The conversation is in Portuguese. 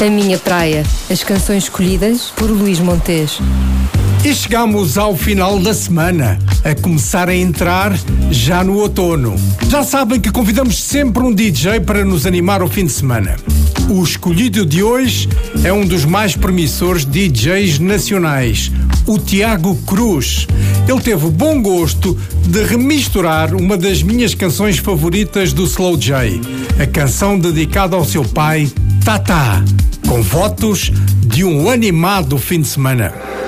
A minha praia. As canções escolhidas por Luís Montes. E chegamos ao final da semana, a começar a entrar já no outono. Já sabem que convidamos sempre um DJ para nos animar o fim de semana. O escolhido de hoje é um dos mais promissores DJs nacionais, o Tiago Cruz. Ele teve o bom gosto de remisturar uma das minhas canções favoritas do Slow J, a canção dedicada ao seu pai, Tata, com votos de um animado fim de semana.